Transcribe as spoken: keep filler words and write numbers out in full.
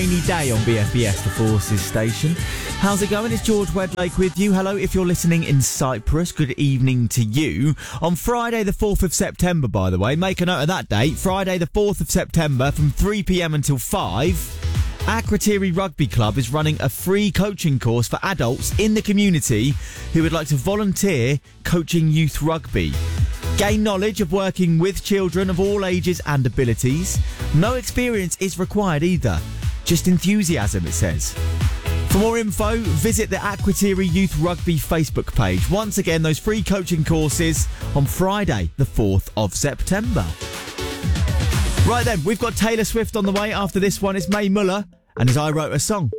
rainy day on B F B S, the Forces station. How's it going? It's George Wedlake with you. Hello, if you're listening in Cyprus, good evening to you. On Friday the fourth of September, by the way, make a note of that date, Friday the fourth of September from three p.m. until five, Akrotiri Rugby Club is running a free coaching course for adults in the community who would like to volunteer coaching youth rugby. Gain knowledge of working with children of all ages and abilities. No experience is required either, just enthusiasm, it says. For more info, visit the Akrotiri Youth Rugby Facebook page. Once again, those free coaching courses on Friday, the fourth of September. Right then, we've got Taylor Swift on the way. After this one, it's Mae Muller and As I Wrote a Song.